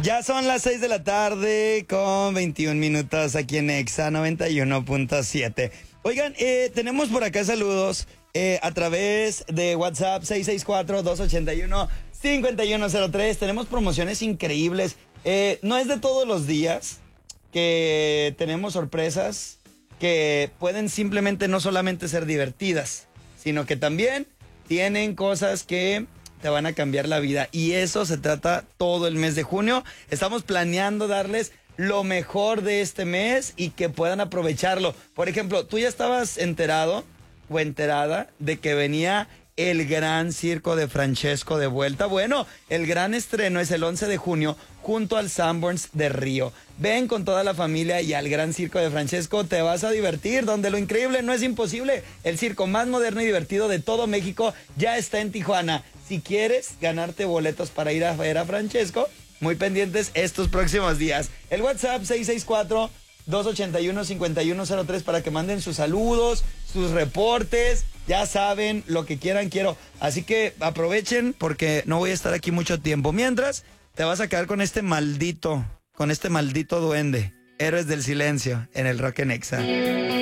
Ya son las 6 de la tarde con 21 minutos aquí en Exa 91.7. Oigan, tenemos por acá saludos a través de WhatsApp 664-281-5103. Tenemos promociones increíbles. No es de todos los días que tenemos sorpresas que pueden simplemente no solamente ser divertidas, sino que también tienen cosas que te van a cambiar la vida. Y eso se trata todo el mes de junio. Estamos planeando darles lo mejor de este mes y que puedan aprovecharlo. Por ejemplo, tú ya estabas enterado o enterada de que venía el gran circo de Francesco de vuelta. Bueno, el gran estreno es el 11 de junio junto al Sanborns de Río. Ven con toda la familia y al gran circo de Francesco, te vas a divertir, donde lo increíble no es imposible. El circo más moderno y divertido de todo México ya está en Tijuana. Si quieres ganarte boletos para ir a ver a Francesco, muy pendientes estos próximos días. El WhatsApp 664-281-5103 para que manden sus saludos, sus reportes. Ya saben, lo que quieran quiero. Así que aprovechen porque no voy a estar aquí mucho tiempo. Mientras, te vas a quedar con este maldito duende. Héroes del Silencio en el Rock en Exa.